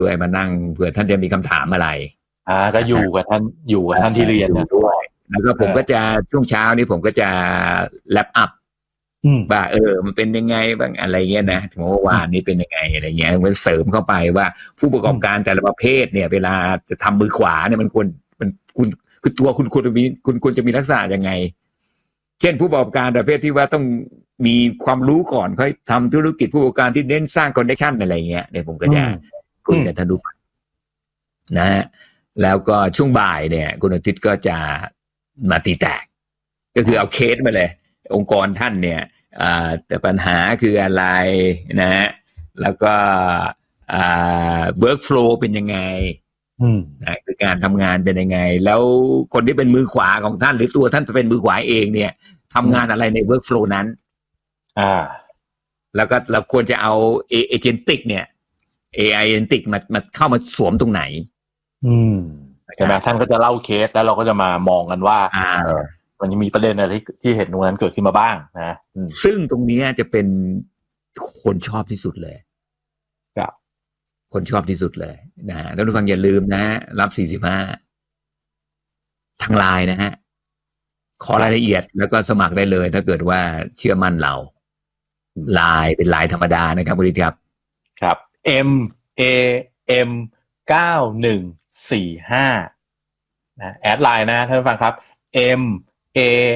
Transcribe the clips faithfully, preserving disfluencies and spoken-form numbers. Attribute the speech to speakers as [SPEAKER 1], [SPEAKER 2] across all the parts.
[SPEAKER 1] ด้วยมานั่งเผื่อท่านจะมีคำถามอะไร
[SPEAKER 2] อ่าก็อยู่กับท่านอยู่กับท่านที่เรียนด้วย
[SPEAKER 1] แล้วก็ผมก็จะช่วงเช้านี้ผมก็จะแลปอัพว่าเออมันเป็นยังไงบ้างอะไรเงี้ยนะถึงเมื่อวานนี้เป็นยังไงอะไรเงี้ยมันเสริมเข้าไปว่าผู้ประกอบการแต่ละประเภทเนี่ยเวลาจะทำมือขวาเนี่ยมันควรมันคุณคือตัวคุณควรจะมีคุณควรจะมีลักษณะยังไงเช่นผู้ประกอบการประเภทที่ว่าต้องมีความรู้ก่อนค่อยทำธุรกิจผู้ประกอบการที่เน้นสร้างคอนเนคชั่นอะไรเงี้ยเนี่ยผมก็จะคุยกับท่านดูฟังนะฮะแล้วก็ช่วงบ่ายเนี่ยคุณอาทิตย์ก็จะมาตีแตกก็คือเอาเคสมาเลยองค์กรท่านเนี่ยแต่ปัญหาคืออะไรนะฮะแล้วก็เวิร์กโฟลว์เป็นยังไงนะคือการทำงานเป็นยังไงแล้วคนที่เป็นมือขวาของท่านหรือตัวท่านจะเป็นมือขวาเองเนี่ยทำงานอะไรในเวิร์กโฟลว์นั้นอ่าแล้วก็เราควรจะเอาเอเจนติกเนี่ย เอ ไอ เอเจนติกมามาเข้ามาสวมตรงไหนอืมใช่ไหมท่านก็จะเล่าเคสแล้วเราก็จะมามองกันว่าอ่ามันมีประเด็นอะไรที่เห็นตรงนั้นเกิดขึ้นมาบ้างนะซึ่งตรงนี้จะเป็นคนชอบที่สุดเลยครับคนชอบที่สุดเลยนะฮะท่านผู้ฟังอย่าลืมนะรับสี่สิบห้าทางไลน์นะฮะขอรายละเอียดแล้วก็สมัครได้เลยถ้าเกิดว่าเชื่อมั่นเราไลน์เป็นไลน์ธรรมดานะครับคุณดิครับครับ M A M เก้าหนึ่งสี่ห้านะแอดไลน์นะท่านผู้ฟังครับ M A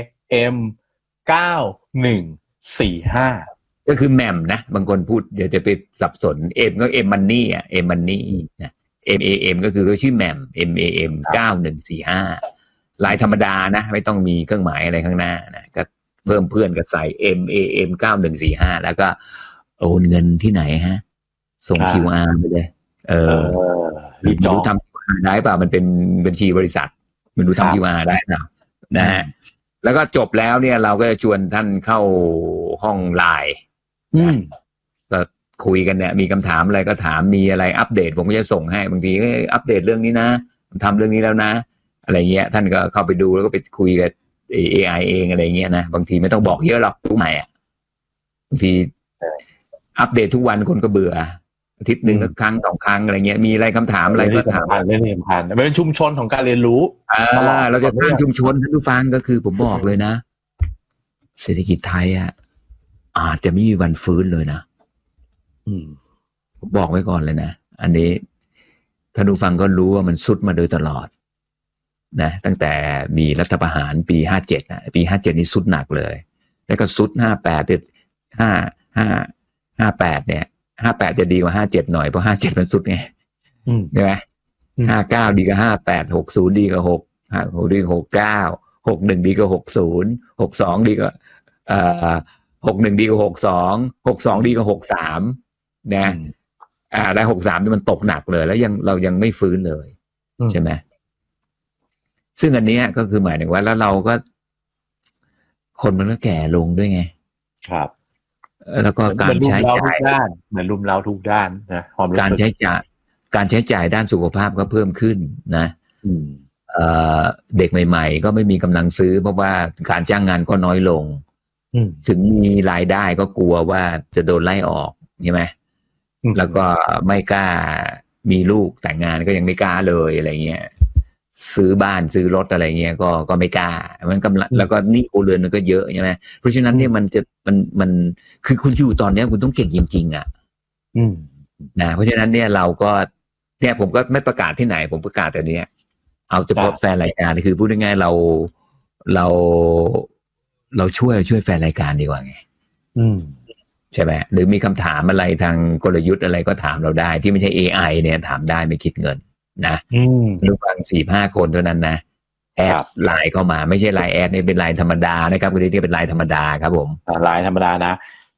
[SPEAKER 1] M เก้าหนึ่งสี่ห้าก็คือแมมนะบางคนพูดเดี๋ยวจะไปสับสน M ก็ M Money อ่ะ M Money นะ M A M ก็คือเขาชื่อแมม M A M เก้าหนึ่งสี่ห้าลายธรรมดานะไม่ต้องมีเครื่องหมายอะไรข้างหน้านะก็เพิ่มเพื่อนก็ใส่ M A M เก้าหนึ่งสี่ห้าแล้วก็โอนเงินที่ไหนฮะส่ง คิว อาร์ ไปเลยเออรีบจองทำได้ป่ะมันเป็นบัญชีบริษัทมันดูทำ คิว อาร์ ได้นะนะฮะแล้วก็จบแล้วเนี่ยเราก็จะชวนท่านเข้าห้องไลน์ก็คุยกันเนี่ยมีคำถามอะไรก็ถามมีอะไรอัปเดตผมก็จะส่งให้บางทีก็อัปเดตเรื่องนี้นะทำเรื่องนี้แล้วนะอะไรเงี้ยท่านก็เข้าไปดูแล้วก็ไปคุยกับ เอ ไอ เองอะไรเงี้ยนะบางทีไม่ต้องบอกเยอะหรอกรู้ใหม่อ่ะบางทีอัปเดตทุกวันคนก็เบื่ออาทิตย์หนึ่งครั้งสองครั้งอะไรเงี้ยมีอะไรคำถามอะไรก็ถามเรื่องสำคัญมันเป็นชุมชนของการเรียนรู้อ่าเราจะสร้างชุมชนท่านผู้ฟังก็คือผมบอกเลยนะเศรษฐกิจไทยอ่ะอาจจะไม่มีวันฟื้นเลยนะอืมผมบอกไว้ก่อนเลยนะอันนี้ท่านผู้ฟังก็รู้ว่ามันซุดมาโดยตลอดนะตั้งแต่มีรัฐประหารปีห้าเจ็ดนะปีห้าเจ็ดนี่ซุดหนักเลยแล้วก็ซุดห้าแปดเดือนห้า ห้า ห้าแปดเนี่ยห้าแปดจะดีกว่าห้าเจ็ดหน่อยเพราะห้าเจ็ดมันสุดไงใช่ไหมห้าเก้าดีกว่าห้าแปดหกศูนย์ดีกว่าหกห้าหกดีกว่าหกเก้าหกหนึ่งดีกว่าหกศูนย์หกสองดีกว่าเอ่อหกหนึ่งดีกว่าหกสองหกสองดีกว่าหกสามนะอ่าได้หกสามนี่มันตกหนักเลยแล้วยังเรายังไม่ฟื้นเลยใช่ไหมซึ่งอันนี้ก็คือหมายถึงว่าแล้วเราก็คนมันก็แก่ลงด้วยไงครับแล้วก็การใช้จ่ายเหมือนรุมเร้าทุกด้านนะการใช้จ่ายการใช้จ่ายด้านสุขภาพก็เพิ่มขึ้นนะเอ่อเด็กใหม่ๆก็ไม่มีกำลังซื้อเพราะว่าการจ้างงานก็น้อยลงถึงมีรายได้ก็กลัวว่าจะโดนไล่ออกใช่ไหมแล้วก็ไม่กล้ามีลูกแต่งงานก็ยังไม่กล้าเลยอะไรเงี้ยซื้อบ้านซื้อรถอะไรเงี้ยก็ก็ไม่กล้ามันกำลังแล้วก็หนี้ครัวเรือนมันก็เยอะใช่ไหมเพราะฉะนั้นเนี่ยมันจะมันมันคือคุณอยู่ตอนนี้คุณต้องเก่งจริงๆอ่ะนะเพราะฉะนั้นเนี่ยเราก็เนี่ยผมก็ไม่ประกาศที่ไหนผมประกาศแต่เนี้ยเอาเฉพาะแฟนรายการคือพูดง่ายๆเราเราเราช่วยช่วยแฟนรายการดีกว่าไงใช่ไหมหรือมีคำถามอะไรทางกลยุทธ์อะไรก็ถามเราได้ที่ไม่ใช่ เอ ไอ เนี่ยถามได้ไม่คิดเงินนะรู้ฟังสี่ห้าคนเท่านั้นนะแอดไลน์เข้ามาไม่ใช่ไลน์แอดนี่เป็นไลน์ธรรมดานะครับคุณที่เป็นไลน์ธรรมดาครับผมไลน์ธรรมดานะ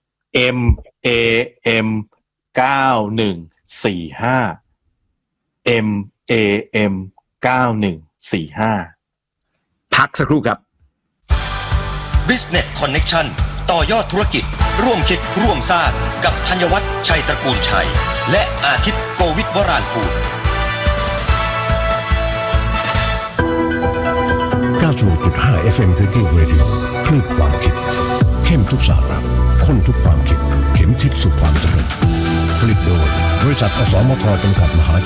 [SPEAKER 1] M A M เก้าหนึ่งสี่ห้า M A M เก้าหนึ่งสี่ห้าพักสักครู่ครับ
[SPEAKER 3] Business Connection ต่อยอดธุรกิจร่วมคิดร่วมสร้างกับธัญวัฒน์ชัยตระกูลชัยและอาทิตย์โกวิทวรานภูมิ
[SPEAKER 4] เก้าสิบหกจุดห้า เอฟ เอ็ม Thinking Radio คลื่นความคิดเข้มทุกสาระข้นทุกความคิดเข็มทิศสู่ความเจริญผลิตโดยบริษัทอสมทจำกัดมหา